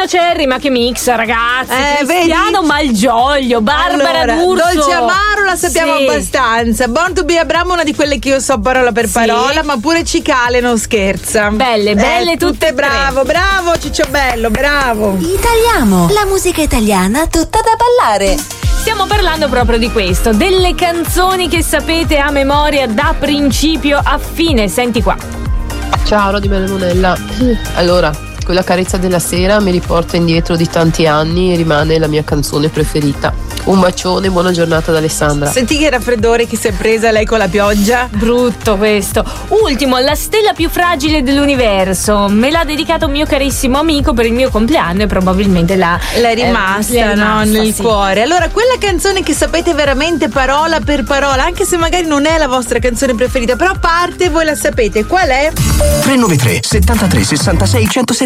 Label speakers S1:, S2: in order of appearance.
S1: Pino Cerri, ma che mix, ragazzi. Cristiano
S2: vedi?
S1: Malgioglio, Barbara D'Urso.
S2: Dolce Amaro la sappiamo abbastanza. Born to be Abramo è una di quelle che io so parola per parola, ma pure Cicale non scherza.
S1: Belle tutte
S2: bravo Ciccio Bello, bravo.
S3: Italiamo, la musica italiana tutta da ballare.
S1: Stiamo parlando proprio di questo, delle canzoni che sapete a memoria da principio a fine. Senti qua.
S4: Ciao di Monella. Allora, quella carezza della sera mi riporta indietro di tanti anni e rimane la mia canzone preferita. Un bacione, buona giornata da Alessandra.
S2: Senti che raffreddore che si è presa lei con la pioggia.
S1: Brutto questo. Ultimo, la stella più fragile dell'universo. Me l'ha dedicato un mio carissimo amico per il mio compleanno e probabilmente l'è rimasta,
S2: nel
S1: sì.
S2: cuore. Allora, quella canzone che sapete veramente parola per parola, anche se magari non è la vostra canzone preferita, però a parte voi la sapete, qual è?
S5: 393 73 66 170.